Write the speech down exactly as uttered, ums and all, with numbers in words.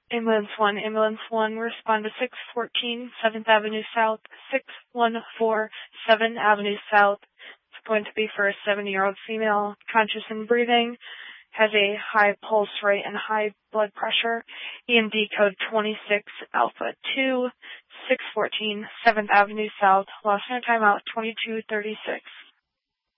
Ambulance one, Ambulance one, respond to six fourteen seventh Avenue South, six one four seventh Avenue South. It's going to be for a seventy-year-old female, conscious and breathing, has a high pulse rate and high blood pressure. E M D code twenty-six Alpha two, six fourteen seventh Avenue South. Lost no timeout, twenty-two thirty-six.